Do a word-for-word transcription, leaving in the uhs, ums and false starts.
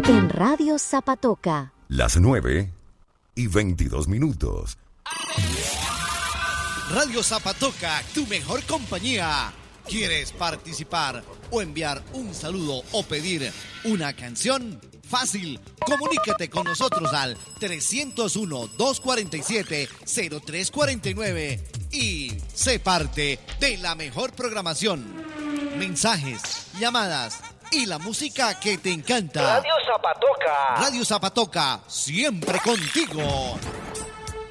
En Radio Zapatoca. Las nueve y veintidós minutos. Radio Zapatoca, tu mejor compañía. ¿Quieres participar o enviar un saludo o pedir una canción? Fácil, comunícate con nosotros al trescientos uno, doscientos cuarenta y siete, cero tres cuarenta y nueve y sé parte de la mejor programación. Mensajes, llamadas y la música que te encanta. Radio Zapatoca. Radio Zapatoca, siempre contigo.